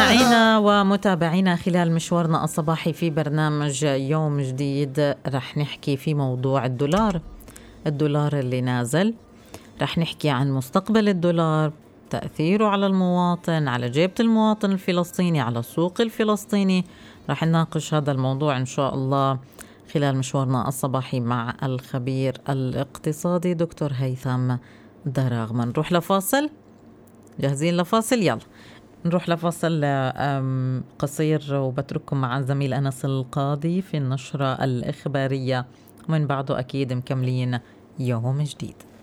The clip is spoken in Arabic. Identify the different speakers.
Speaker 1: مستمعينا ومتابعينا خلال مشوارنا الصباحي في برنامج يوم جديد رح نحكي في موضوع الدولار اللي نازل. رح نحكي عن مستقبل الدولار، تأثيره على المواطن، على جيبة المواطن الفلسطيني، على السوق الفلسطيني. رح نناقش هذا الموضوع إن شاء الله خلال مشوارنا الصباحي مع الخبير الاقتصادي دكتور هيثم دراغما. نروح لفاصل، جاهزين لفاصل؟ يلا نروح لفاصل قصير وبترككم مع الزميل أنس القاضي في النشرة الإخبارية، ومن بعده أكيد مكملين يوم جديد.